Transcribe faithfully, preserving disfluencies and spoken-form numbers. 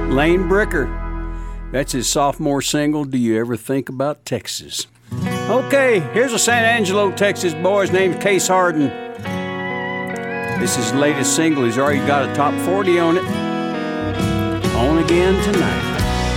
Lane Bricker. That's his sophomore single, Do You Ever Think About Texas? Okay, here's a San Angelo, Texas boy. His name's Case Harden. This is his latest single. He's already got a top forty on it. On Again Tonight.